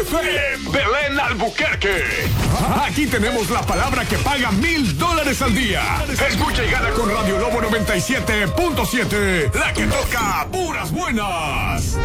FM, Belén Albuquerque. Aquí tenemos la palabra que paga $1,000 al día. Escucha y gana con Radio Lobo 97.7, la que toca puras buenas.